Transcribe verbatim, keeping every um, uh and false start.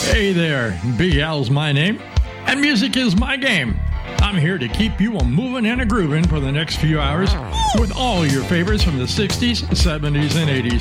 Hey there, Big Al's my name, and music is my game. I'm here to keep you a moving and a grooving for the next few hours with all your favorites from the sixties, seventies, and eighties.